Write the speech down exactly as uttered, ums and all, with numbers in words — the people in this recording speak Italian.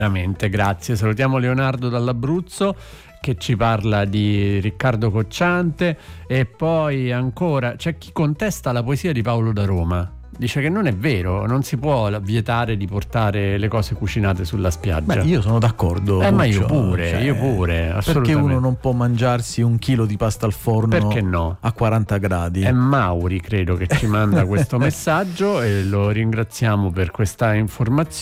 Veramente, grazie. Salutiamo Leonardo dall'Abruzzo che ci parla di Riccardo Cocciante, e poi ancora c'è chi contesta la poesia di Paolo da Roma. Dice che non è vero, non si può vietare di portare le cose cucinate sulla spiaggia. Beh, io sono d'accordo. Eh, Puccio, ma io pure, cioè, io pure, assolutamente. Perché uno non può mangiarsi un chilo di pasta al forno? Perché no? A quaranta gradi? È Mauri, credo, che ci manda questo messaggio, e lo ringraziamo per questa informazione.